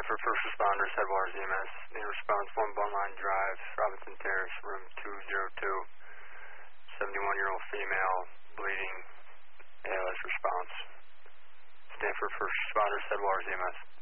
Stanford First Responders, Headwaters EMS. Main response 1 Bunline Drive, Robinson Terrace, room 202. 71-year-old female, bleeding, ALS response. Stanford First Responders, Headwaters EMS.